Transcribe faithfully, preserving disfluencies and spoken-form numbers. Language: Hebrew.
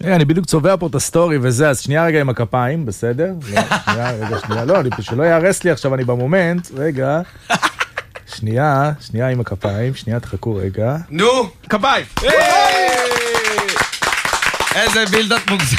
אני בדיוק צובע פה את הסטורי וזה, אז שנייה רגע עם הכפיים, בסדר? שנייה, רגע, שנייה, לא, שלא יערס לי עכשיו, אני במומנט, רגע. שנייה, שנייה עם הכפיים, שנייה, תחכו רגע. נו, כפיים! איזה בילדת מוגזם.